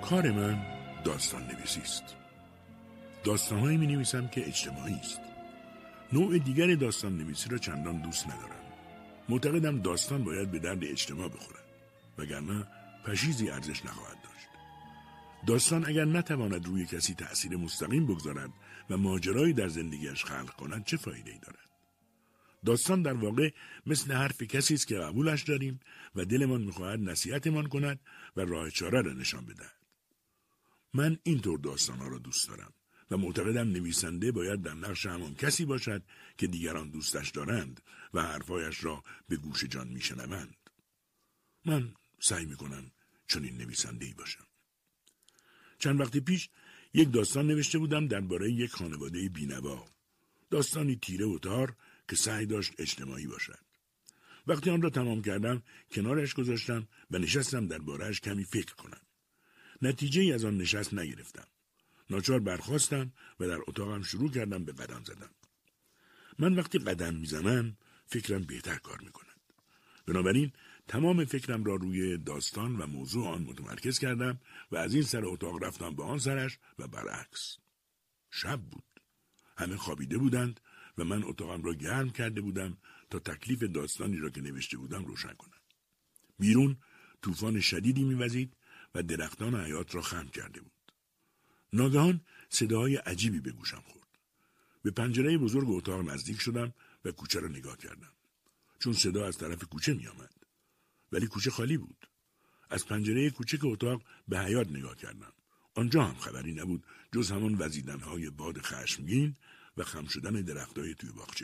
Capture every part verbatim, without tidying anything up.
کار من داستان نویسی است. داستان‌هایی می‌نویسم که اجتماعی است. نوع دیگر داستان نویسی را چندان دوست ندارم. معتقدم داستان باید به درد اجتماع بخورد، وگرنه پشیزی ارزش نخواهد داشت. داستان اگر نتواند روی کسی تأثیر مستقیم بگذارد و ماجرایی در زندگیش خلق کند چه فایده‌ای دارد؟ داستان در واقع مثل حرف کسی است که قبولش داریم و دلمان می‌خواهد نصیحتمان کند و راه چاره را نشان بدهد. من اینطور داستان‌ها را دوست دارم و معتقدم نویسنده باید در نقش همان کسی باشد که دیگران دوستش دارند و حرفایش را به گوش جان میشنوند. من سعی میکنم چنین نویسنده‌ای باشم. چند وقت پیش یک داستان نوشته بودم درباره یک خانواده بینوا. داستانی تیره و تار که سعی داشت اجتماعی باشد. وقتی آن را تمام کردم کنارش گذاشتم و نشستم درباره‌اش کمی فکر کنم. نتیجه‌ای از آن نشست نگرفتم. ناچار برخاستم و در اتاقم شروع کردم به قدم زدن. من وقتی قدم میزنم فکرم بهتر کار میکند. بنابراین تمام فکرم را روی داستان و موضوع آن متمرکز کردم و از این سر اتاق رفتم به آن سرش و برعکس. شب بود. همه خوابیده بودند و من اتاقم را گرم کرده بودم تا تکلیف داستانی را که نوشته بودم روشن کنم. بیرون طوفان شدیدی میوزید و درختان حیاط را خم کرده بود. ناگهان صداهای عجیبی به گوشم خورد. به پنجره بزرگ اتاق نزدیک شدم و کوچه را نگاه کردم. چون صدا از طرف کوچه می آمد. ولی کوچه خالی بود. از پنجره کوچک اتاق به حیاط نگاه کردم. آنجا هم خبری نبود جز همان وزیدنهای باد خشمگین و خم شدن درختای توی باغچه.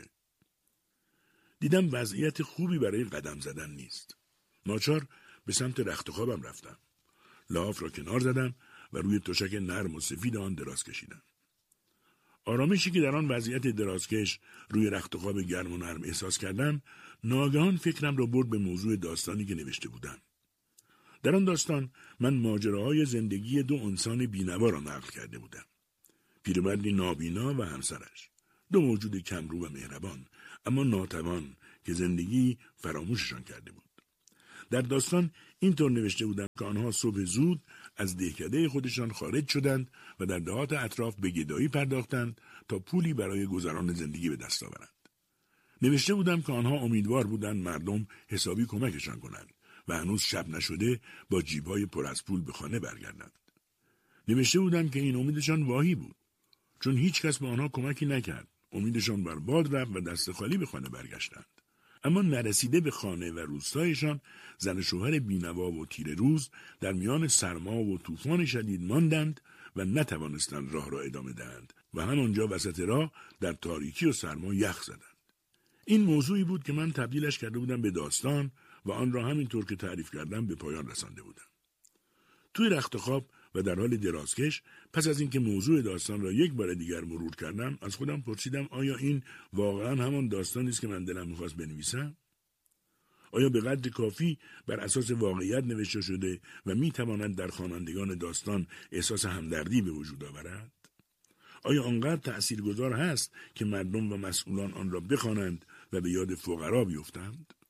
دیدم وضعیت خوبی برای قدم زدن نیست. ناچار به سمت رخت خوابم رفتم. لحاف را کنار زدم و روی تشک نرم و سفید آن دراز کشیدم. آرامشی که در آن وضعیت درازکش روی رخت خواب گرم و نرم احساس کردم، ناگهان فکرم را برد به موضوع داستانی که نوشته بودم. در آن داستان من ماجراهای زندگی دو انسان بینوا را نقل کرده بودم. پیرمردی نابینا و همسرش، دو موجود کمرو و مهربان، اما ناتوان که زندگی فراموششان کرده بود. در داستان اینطور نوشته بودند که آنها صبح زود از دهکده خودشان خارج شدند و در دهات اطراف به گدایی پرداختند تا پولی برای گذران زندگی به دست آورند. نوشته بودم که آنها امیدوار بودند مردم حسابی کمکشان کنند و هنوز شب نشده با جیب‌های پر از پول به خانه برگردند. نوشته بودم که این امیدشان واهی بود، چون هیچ کس به آنها کمکی نکرد. امیدشان بر باد رفت و دست خالی به خانه برگشتند. اما نرسیده به خانه و روستایشان، زن شوهر بینوا و تیره روز در میان سرما و طوفان شدید ماندند و نتوانستند راه را ادامه دهند و همانجا وسط راه در تاریکی و سرما یخ زدند. این موضوعی بود که من تبدیلش کرده بودم به داستان و آن را همینطور که تعریف کردم به پایان رسانده بودم. توی رخت خواب و در حال درازکش پس از اینکه موضوع داستان را یک بار دیگر مرور کردم از خودم پرسیدم آیا این واقعا همان داستانی است که من دلم می‌خواست بنویسم؟ آیا به قدر کافی بر اساس واقعیت نوشته شده و می‌تواند در خوانندگان داستان احساس همدردی به وجود آورد؟ آیا آنقدر تأثیرگذار هست که مردم و مسئولان آن را بخوانند و به یاد فقرا بیفتند؟